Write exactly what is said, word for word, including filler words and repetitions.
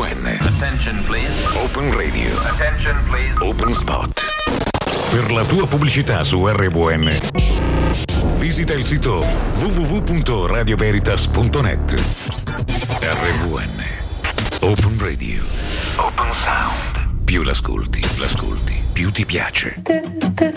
N. Attention please. Open Radio. Attention please. Open Spot. Per la tua pubblicità su R V N, visita il sito w w w punto radio veritas punto net. R V N. Open Radio. Open Sound. Più l'ascolti, l'ascolti, più ti piace.